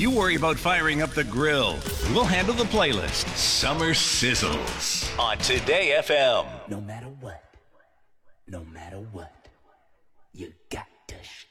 You worry about firing up the grill. We'll handle the playlist. Summer Sizzles on Today FM. No matter what, you got to